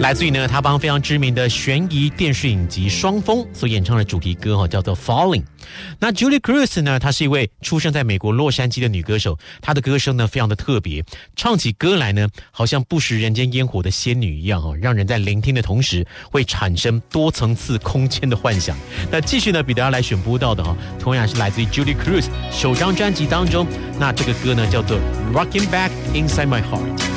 来自于呢，他帮非常知名的悬疑电视影集《双峰》所演唱的主题歌叫做《Falling》。那 Julie Cruz 呢，她是一位出生在美国洛杉矶的女歌手，她的歌声呢非常的特别，唱起歌来呢，好像不食人间烟火的仙女一样让人在聆听的同时会产生多层次空间的幻想。那继续呢，比大家来选播到的同样是来自于 Julie Cruz 首张专辑当中，那这个歌呢叫做《Rocking Back Inside My Heart》。